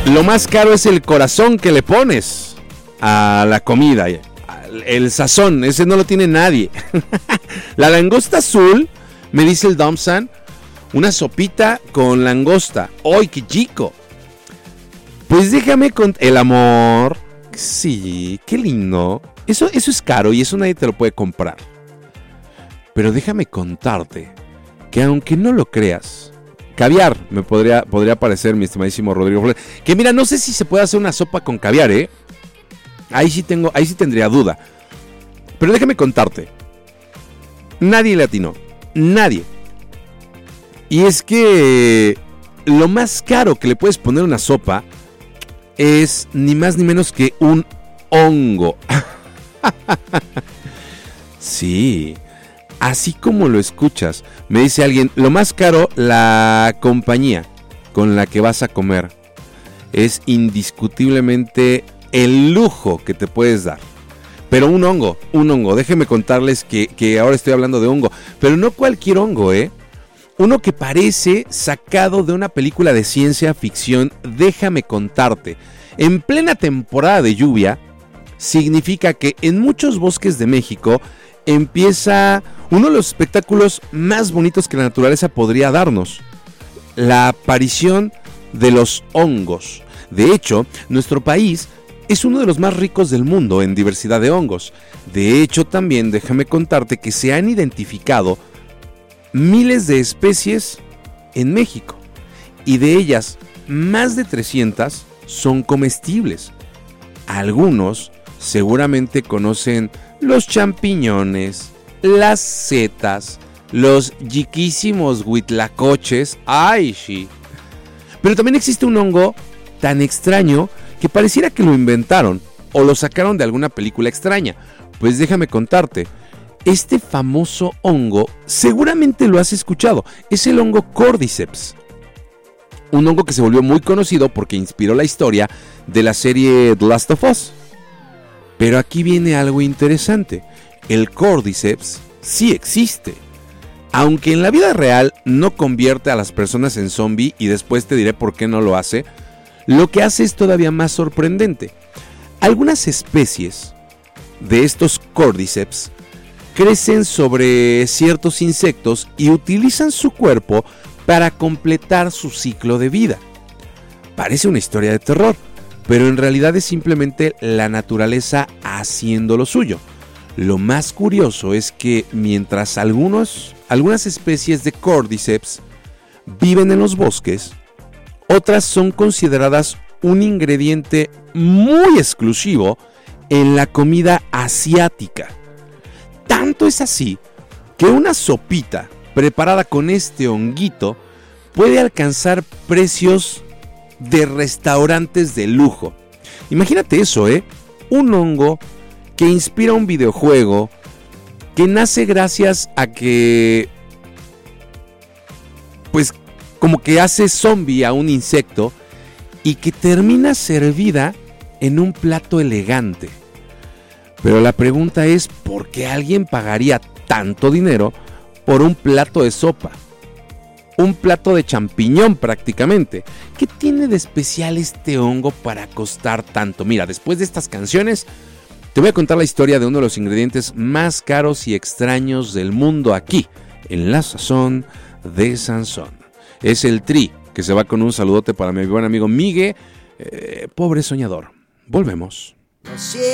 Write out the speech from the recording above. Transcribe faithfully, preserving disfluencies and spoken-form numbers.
Lo más caro es el corazón que le pones a la comida, el sazón, ese no lo tiene nadie. La langosta azul, me dice el Domsan, una sopita con langosta. ¡Ay, qué chico! Pues déjame con el amor. Sí, qué lindo. Eso, eso es caro y eso nadie te lo puede comprar. Pero déjame contarte que aunque no lo creas, caviar me podría, podría parecer, mi estimadísimo Rodrigo Flores. Que mira, no sé si se puede hacer una sopa con caviar, ¿eh? Ahí sí tengo, ahí sí tendría duda. Pero déjame contarte. Nadie le atinó. Nadie. Y es que lo más caro que le puedes poner a una sopa es ni más ni menos que un hongo. Sí, así como lo escuchas. Me dice alguien, lo más caro, la compañía con la que vas a comer. Es indiscutiblemente el lujo que te puedes dar. Pero un hongo, un hongo. Déjenme contarles que, que ahora estoy hablando de hongo. Pero no cualquier hongo, ¿eh? Uno que parece sacado de una película de ciencia ficción. Déjame contarte. En plena temporada de lluvia, significa que en muchos bosques de México empieza uno de los espectáculos más bonitos que la naturaleza podría darnos. La aparición de los hongos. De hecho, nuestro país es uno de los más ricos del mundo en diversidad de hongos. De hecho, también déjame contarte que se han identificado miles de especies en México. Y de ellas, más de trescientas son comestibles. Algunos seguramente conocen los champiñones, las setas, los yiquísimos huitlacoches. ¡Ay, sí! Pero también existe un hongo tan extraño que pareciera que lo inventaron o lo sacaron de alguna película extraña. Pues déjame contarte, este famoso hongo seguramente lo has escuchado, es el hongo Cordyceps. Un hongo que se volvió muy conocido porque inspiró la historia de la serie The Last of Us. Pero aquí viene algo interesante, el Cordyceps sí existe. Aunque en la vida real no convierte a las personas en zombie, y después te diré por qué no lo hace, lo que hace es todavía más sorprendente. Algunas especies de estos Cordyceps crecen sobre ciertos insectos y utilizan su cuerpo para completar su ciclo de vida. Parece una historia de terror, pero en realidad es simplemente la naturaleza haciendo lo suyo. Lo más curioso es que mientras algunos, algunas especies de Cordyceps viven en los bosques, otras son consideradas un ingrediente muy exclusivo en la comida asiática. Tanto es así que una sopita preparada con este honguito puede alcanzar precios de restaurantes de lujo. Imagínate eso, ¿eh? Un hongo que inspira un videojuego, que nace gracias a que, pues, como que hace zombie a un insecto y que termina servida en un plato elegante. Pero la pregunta es, ¿por qué alguien pagaría tanto dinero por un plato de sopa? Un plato de champiñón prácticamente. ¿Qué tiene de especial este hongo para costar tanto? Mira, después de estas canciones, te voy a contar la historia de uno de los ingredientes más caros y extraños del mundo aquí, en la sazón de Sansón. Es el tri, que se va con un saludote para mi buen amigo Migue, eh, pobre soñador. Volvemos.